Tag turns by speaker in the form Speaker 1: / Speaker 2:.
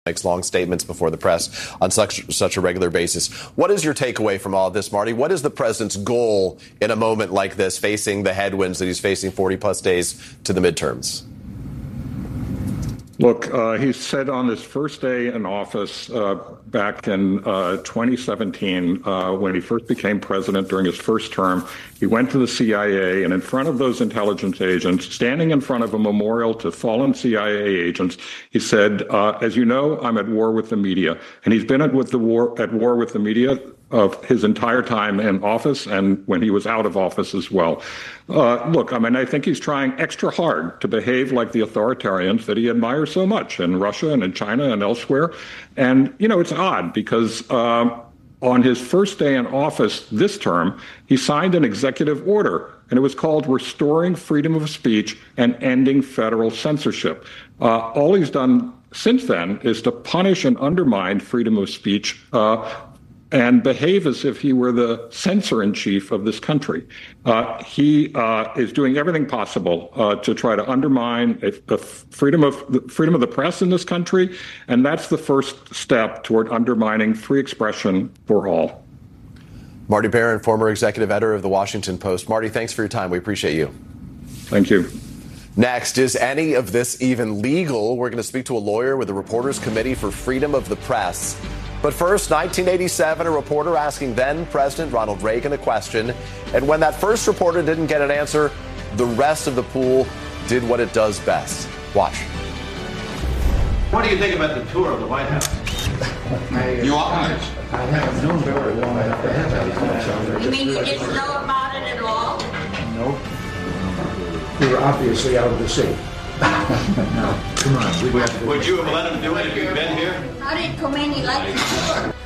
Speaker 1: makes long statements before the press on such a regular basis. What is your takeaway from all of this, Marty? What is the president's goal in a moment like this, facing the headwinds that he's facing 40-plus days to the midterms?
Speaker 2: Look, he said on his first day in office back in 2017, when he first became president during his first term, he went to the CIA, and in front of those intelligence agents, standing in front of a memorial to fallen CIA agents, he said, as you know, I'm at war with the media. And he's been at war with the media of his entire time in office and when he was out of office as well. Look, I mean, I think he's trying extra hard to behave like the authoritarians that he admires so much in Russia and in China and elsewhere. And, you know, it's odd because on his first day in office this term, he signed an executive order, and it was called Restoring Freedom of Speech and Ending Federal Censorship. All he's done since then is to punish and undermine freedom of speech and behave as if he were the censor-in-chief of this country. He is doing everything possible to try to undermine the freedom of the press in this country, and that's the first step toward undermining free expression for all.
Speaker 1: Marty Baron, former executive editor of The Washington Post. Marty, thanks for your time. We appreciate you.
Speaker 2: Thank you.
Speaker 1: Next, is any of this even legal? We're going to speak to a lawyer with the Reporters Committee for Freedom of the Press. But first, 1987, a reporter asking then-President Ronald Reagan a question. And when that first reporter didn't get an answer, the rest of the pool did what it does best. Watch.
Speaker 3: What do you think about the tour of the White House? You optimize.
Speaker 4: I haven't known very long enough to have that.
Speaker 5: You mean you didn't know about it at all?
Speaker 4: No. We were obviously out of the city. No, come on.
Speaker 3: Would you have let him do it if you'd been here?
Speaker 5: How did Khomeini like the tour?